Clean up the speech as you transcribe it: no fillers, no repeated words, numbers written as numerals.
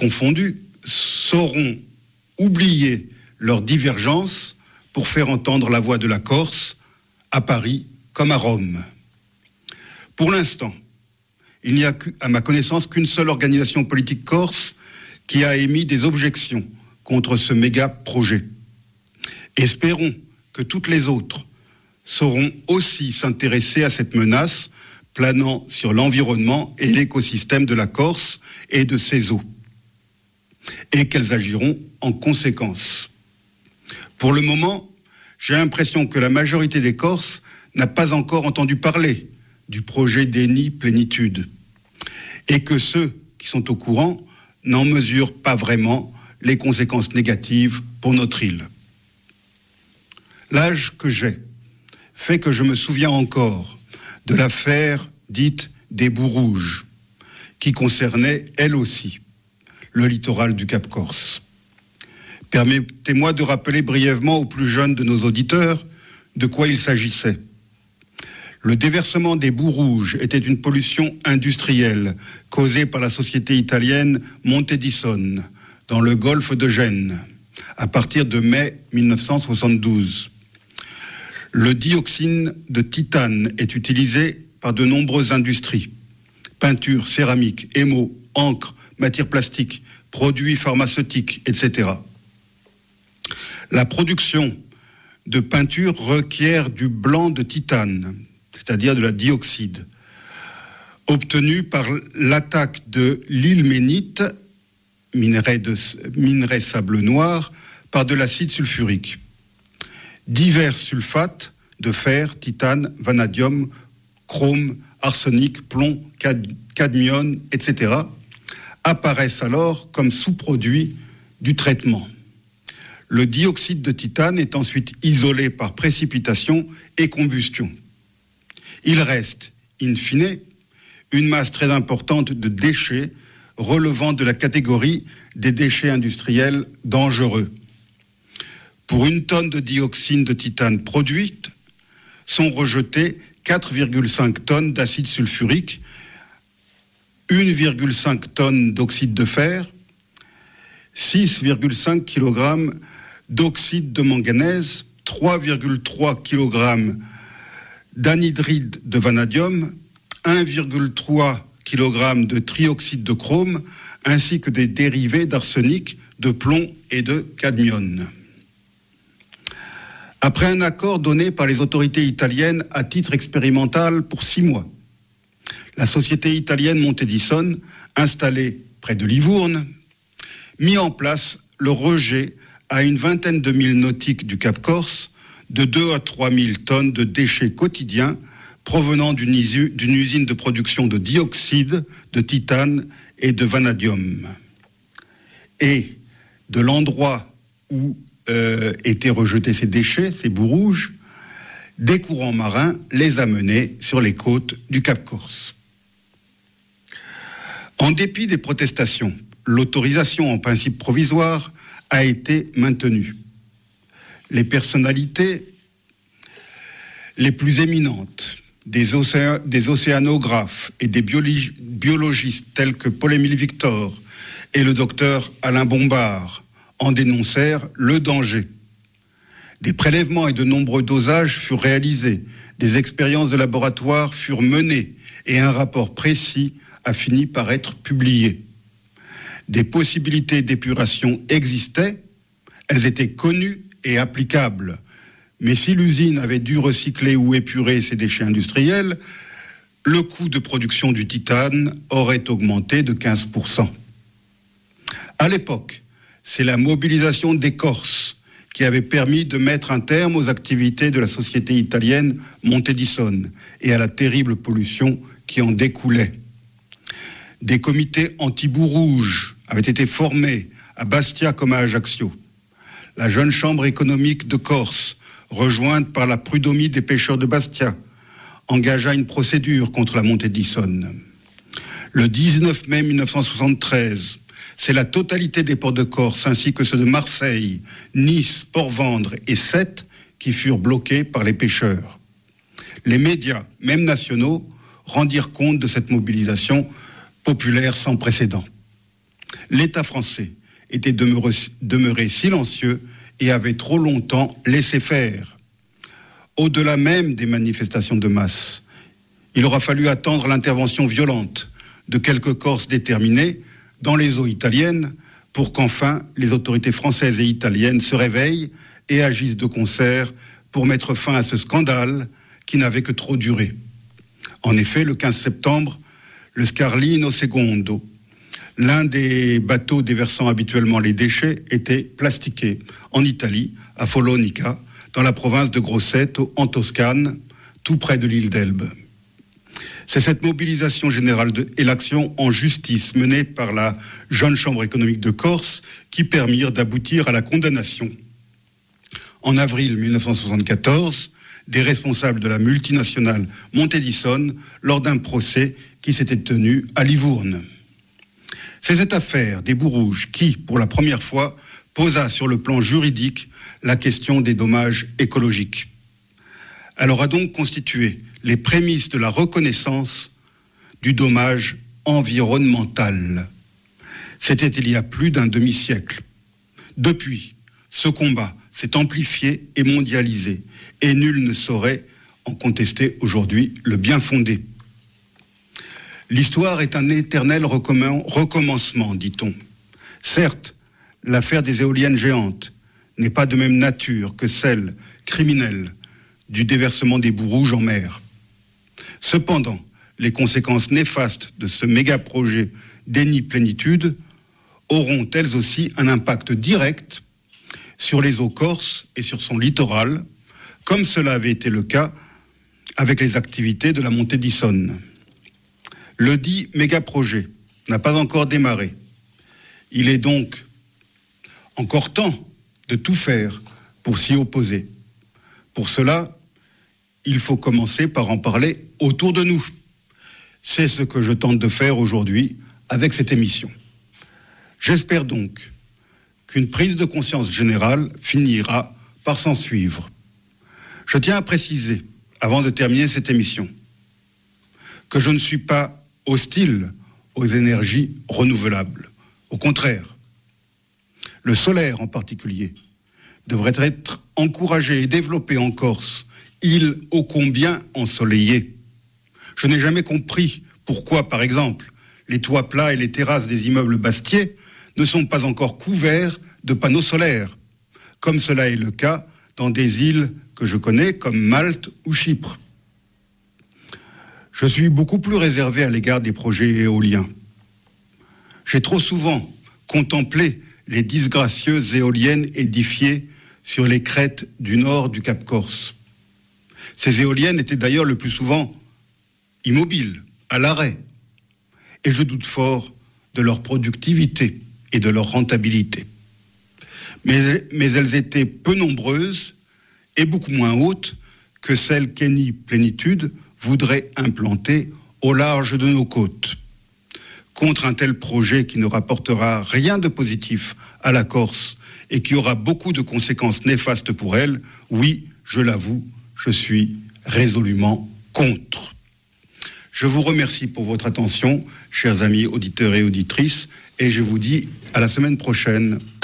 confondus, sauront oublier leurs divergences pour faire entendre la voix de la Corse, à Paris comme à Rome. Pour l'instant, il n'y a à ma connaissance qu'une seule organisation politique corse qui a émis des objections contre ce méga projet. Espérons que toutes les autres sauront aussi s'intéresser à cette menace planant sur l'environnement et l'écosystème de la Corse et de ses eaux, et qu'elles agiront en conséquence. Pour le moment, j'ai l'impression que la majorité des Corses n'a pas encore entendu parler du projet d'Eni Plénitude, et que ceux qui sont au courant n'en mesurent pas vraiment les conséquences négatives pour notre île. L'âge que j'ai fait que je me souviens encore de l'affaire dite des Boues Rouges, qui concernait, elle aussi, le littoral du Cap Corse. Permettez-moi de rappeler brièvement aux plus jeunes de nos auditeurs de quoi il s'agissait. Le déversement des Boues Rouges était une pollution industrielle causée par la société italienne Monte Edison dans le golfe de Gênes à partir de mai 1972. Le dioxyde de titane est utilisé par de nombreuses industries, peinture, céramique, émaux, encre, matières plastiques, produits pharmaceutiques, etc. La production de peinture requiert du blanc de titane, c'est-à-dire de la dioxyde, obtenu par l'attaque de l'ilménite, minerai sable noir, par de l'acide sulfurique. Divers sulfates de fer, titane, vanadium, chrome, arsenic, plomb, cadmium, etc. apparaissent alors comme sous-produits du traitement. Le dioxyde de titane est ensuite isolé par précipitation et combustion. Il reste, in fine, une masse très importante de déchets relevant de la catégorie des déchets industriels dangereux. Pour une tonne de dioxyde de titane produite, sont rejetées 4,5 tonnes d'acide sulfurique, 1,5 tonnes d'oxyde de fer, 6,5 kg d'oxyde de manganèse, 3,3 kg d'anhydride de vanadium, 1,3 kg de trioxyde de chrome, ainsi que des dérivés d'arsenic, de plomb et de cadmium. Après un accord donné par les autorités italiennes à titre expérimental pour 6 mois, la société italienne Monte Edison, installée près de Livourne, mit en place le rejet à une vingtaine de milles nautiques du Cap Corse de 2 à 3 000 tonnes de déchets quotidiens provenant d'une usine de production de dioxyde, de titane et de vanadium. Et de l'endroit où étaient rejetés ces déchets, ces boues rouges, des courants marins les amenaient sur les côtes du Cap Corse. En dépit des protestations, l'autorisation en principe provisoire a été maintenue. Les personnalités les plus éminentes, des océanographes et des biologistes tels que Paul-Émile Victor et le docteur Alain Bombard en dénoncèrent le danger. Des prélèvements et de nombreux dosages furent réalisés, des expériences de laboratoire furent menées et un rapport précis a fini par être publié. Des possibilités d'épuration existaient, elles étaient connues et applicables. Mais si l'usine avait dû recycler ou épurer ses déchets industriels, le coût de production du titane aurait augmenté de 15%. À l'époque, c'est la mobilisation des Corses qui avait permis de mettre un terme aux activités de la société italienne Monte Edison et à la terrible pollution qui en découlait. Des comités anti-boues rouges avaient été formés à Bastia comme à Ajaccio. La jeune chambre économique de Corse, rejointe par la prud'homie des pêcheurs de Bastia, engagea une procédure contre la Monte Edison. Le 19 mai 1973, c'est la totalité des ports de Corse ainsi que ceux de Marseille, Nice, Port-Vendre et Sète qui furent bloqués par les pêcheurs. Les médias, même nationaux, rendirent compte de cette mobilisation populaire sans précédent. L'État français était demeuré silencieux et avait trop longtemps laissé faire. Au-delà même des manifestations de masse, il aura fallu attendre l'intervention violente de quelques Corses déterminés dans les eaux italiennes pour qu'enfin les autorités françaises et italiennes se réveillent et agissent de concert pour mettre fin à ce scandale qui n'avait que trop duré. En effet, le 15 septembre, le Scarlino Secondo, l'un des bateaux déversant habituellement les déchets, était plastiqué en Italie, à Follonica, dans la province de Grosseto, en Toscane, tout près de l'île d'Elbe. C'est cette mobilisation générale et l'action en justice menée par la jeune Chambre économique de Corse qui permirent d'aboutir à la condamnation, en avril 1974, des responsables de la multinationale Montedison lors d'un procès qui s'était tenu à Livourne. C'est cette affaire des bouts rouges qui, pour la première fois, posa sur le plan juridique la question des dommages écologiques. Elle aura donc constitué les prémices de la reconnaissance du dommage environnemental. C'était il y a plus d'un demi-siècle. Depuis, ce combat s'est amplifié et mondialisé, et nul ne saurait en contester aujourd'hui le bien fondé. L'histoire est un éternel recommencement, dit-on. Certes, l'affaire des éoliennes géantes n'est pas de même nature que celle criminelle du déversement des bouts rouges en mer. Cependant, les conséquences néfastes de ce méga-projet d'Eni-Plénitude auront elles aussi un impact direct sur les eaux corses et sur son littoral, comme cela avait été le cas avec les activités de la montée d'Issonne. Le dit méga-projet n'a pas encore démarré. Il est donc encore temps de tout faire pour s'y opposer. Pour cela, il faut commencer par en parler autour de nous. C'est ce que je tente de faire aujourd'hui avec cette émission. J'espère donc qu'une prise de conscience générale finira par s'en suivre. Je tiens à préciser, avant de terminer cette émission, que je ne suis pas hostile aux énergies renouvelables. Au contraire, le solaire en particulier devrait être encouragé et développé en Corse, île ô combien ensoleillée. Je n'ai jamais compris pourquoi, par exemple, les toits plats et les terrasses des immeubles bastiers ne sont pas encore couverts de panneaux solaires, comme cela est le cas dans des îles que je connais comme Malte ou Chypre. Je suis beaucoup plus réservé à l'égard des projets éoliens. J'ai trop souvent contemplé les disgracieuses éoliennes édifiées sur les crêtes du nord du Cap Corse. Ces éoliennes étaient d'ailleurs le plus souvent immobiles, à l'arrêt, et je doute fort de leur productivité et de leur rentabilité. Mais elles étaient peu nombreuses et beaucoup moins hautes que celles qu'Eni-Plénitude voudrait implanter au large de nos côtes. Contre un tel projet qui ne rapportera rien de positif à la Corse et qui aura beaucoup de conséquences néfastes pour elle, oui, je l'avoue, je suis résolument contre. Je vous remercie pour votre attention, chers amis auditeurs et auditrices, et je vous dis à la semaine prochaine.